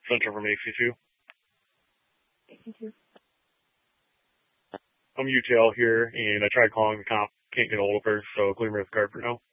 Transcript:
Central from AC2. AC2. I'm UTL here, and I tried calling the comp. Can't get a hold of her, so clear me with the card for now.